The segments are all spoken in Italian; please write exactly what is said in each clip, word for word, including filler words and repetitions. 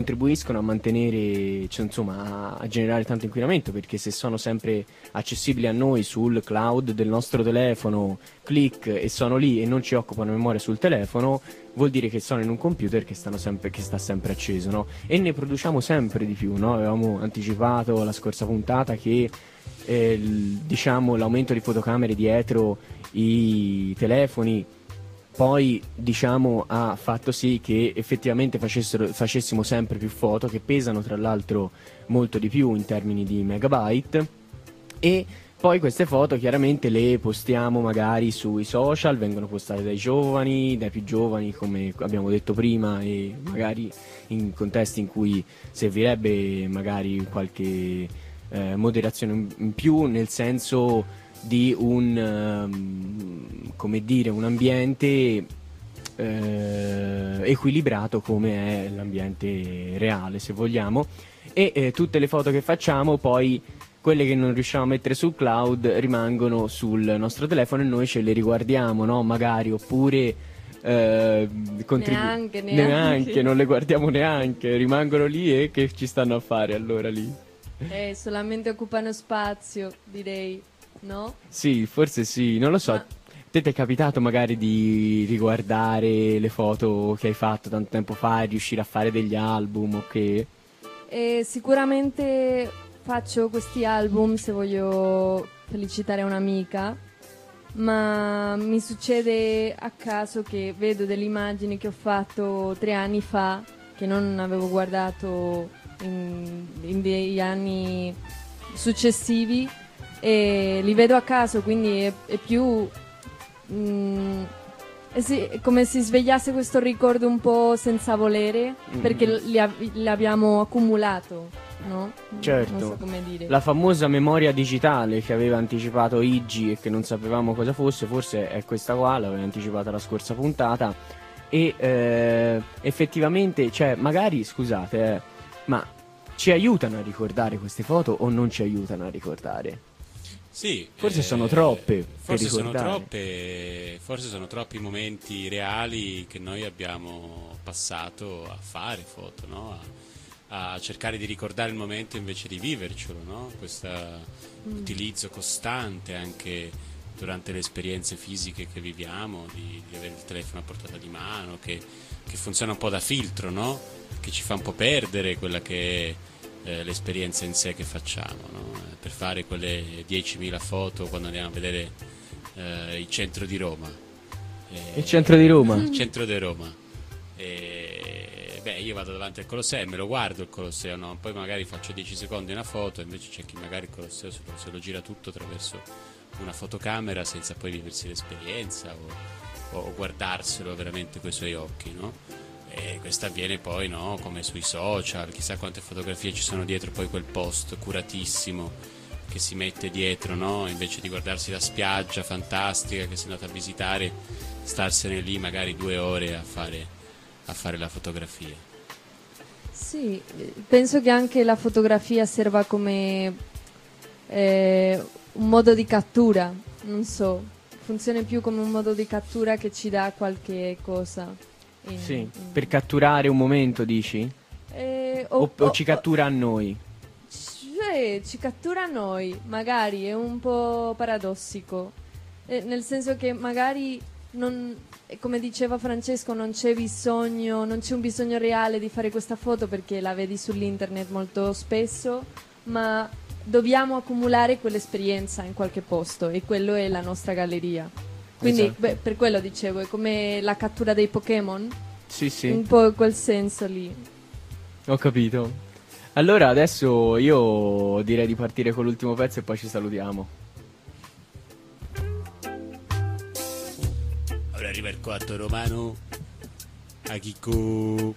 contribuiscono a mantenere, cioè, insomma, a, a generare tanto inquinamento, perché se sono sempre accessibili a noi sul cloud del nostro telefono, click, e sono lì e non ci occupano memoria sul telefono, vuol dire che sono in un computer che, stanno sempre, che sta sempre acceso, no? E ne produciamo sempre di più, no? Avevamo anticipato la scorsa puntata che eh, il, diciamo, l'aumento di fotocamere dietro i telefoni poi, diciamo, ha fatto sì che effettivamente facessero, facessimo sempre più foto, che pesano tra l'altro molto di più in termini di megabyte, e poi queste foto chiaramente le postiamo magari sui social, vengono postate dai giovani, dai più giovani, come abbiamo detto prima, e magari in contesti in cui servirebbe magari qualche eh, moderazione in più, nel senso di un, um, come dire, un ambiente eh, equilibrato come è l'ambiente reale, se vogliamo, e eh, tutte le foto che facciamo poi, quelle che non riusciamo a mettere sul cloud, rimangono sul nostro telefono e noi ce le riguardiamo, no? Magari, oppure eh, contribu- neanche, neanche. neanche, non le guardiamo neanche, rimangono lì, e che ci stanno a fare allora lì? Eh, solamente occupano spazio, direi, no? Sì, forse sì, non lo so. Ma... te ti è capitato magari di riguardare le foto che hai fatto tanto tempo fa e riuscire a fare degli album o che? Eh, sicuramente faccio questi album se voglio felicitare un'amica, ma mi succede a caso che vedo delle immagini che ho fatto tre anni fa, che non avevo guardato in, in degli anni successivi, e li vedo a caso, quindi è, è più mm, è, si, è come se svegliasse questo ricordo un po' senza volere, mm-hmm. perché li, av- li abbiamo accumulato, no? Certo, non so come dire. La famosa memoria digitale che aveva anticipato Iggy e che non sapevamo cosa fosse, forse è questa qua, l'aveva anticipata la scorsa puntata, e eh, effettivamente, cioè, magari, scusate, eh, ma ci aiutano a ricordare queste foto o non ci aiutano a ricordare? Sì, forse eh, sono troppe forse per sono ricordare. troppe, forse sono troppi momenti reali che noi abbiamo passato a fare foto, no? a, a cercare di ricordare il momento invece di vivercelo, no? Questo mm. utilizzo costante anche durante le esperienze fisiche che viviamo, di, di avere il telefono a portata di mano, che, che funziona un po' da filtro, no? Che ci fa un po' perdere quella che è Eh, l'esperienza in sé che facciamo, no? eh, per fare quelle diecimila foto quando andiamo a vedere eh, il centro di Roma. Eh, il centro di Roma? Il centro di Roma. E, beh, io vado davanti al Colosseo, me lo guardo il Colosseo, no? Poi magari faccio dieci secondi una foto, invece c'è chi magari il Colosseo se lo, se lo gira tutto attraverso una fotocamera senza poi viversi l'esperienza o, o guardarselo veramente coi suoi occhi, no? E questo avviene poi, no, come sui social, chissà quante fotografie ci sono dietro poi quel post curatissimo che si mette dietro, no? Invece di guardarsi la spiaggia fantastica che si è andata a visitare, starsene lì magari due ore a fare, a fare la fotografia. Sì, penso che anche la fotografia serva come eh, un modo di cattura, non so, funziona più come un modo di cattura che ci dà qualche cosa. In, sì, in... per catturare un momento, dici? Eh, o, o, o, o ci cattura a noi? Cioè, ci cattura a noi, magari è un po' paradossico, eh, nel senso che magari non, come diceva Francesco, non c'è bisogno, non c'è un bisogno reale di fare questa foto perché la vedi sull'internet molto spesso, ma dobbiamo accumulare quell'esperienza in qualche posto e quello è la nostra galleria. Quindi esatto. beh, per quello dicevo, è come la cattura dei Pokémon. Sì, sì. Un po' quel senso lì. Ho capito. Allora adesso io direi di partire con l'ultimo pezzo e poi ci salutiamo. Ora arriva il quarto romano. A Chicco.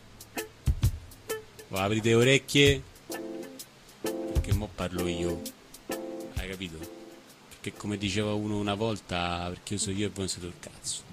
Aprite le orecchie. Perché mo parlo io. Hai capito? Che come diceva uno una volta, perché io so io e voi non siete il cazzo.